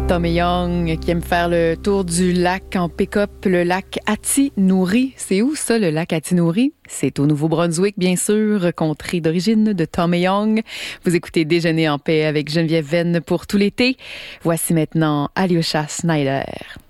Tommy Young qui aime faire le tour du lac en pick-up, le lac Atinouri. C'est où ça, le lac Atinouri? C'est au Nouveau-Brunswick, bien sûr, contrée d'origine de Tommy Young. Vous écoutez Déjeuner en paix avec Geneviève Venn pour tout l'été. Voici maintenant Alyosha Snyder.